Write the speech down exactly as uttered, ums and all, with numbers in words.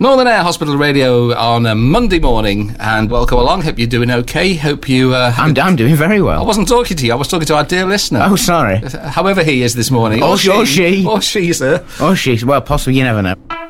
Northern Air Hospital Radio on a Monday morning, and welcome along. Hope you're doing okay. Hope you... Uh, I'm, I'm doing very well. I wasn't talking to you. I was talking to our dear listener. Oh, sorry. However he is this morning. Or, or she. Or she. Or she, sir. Or she. Well, possibly. You never know.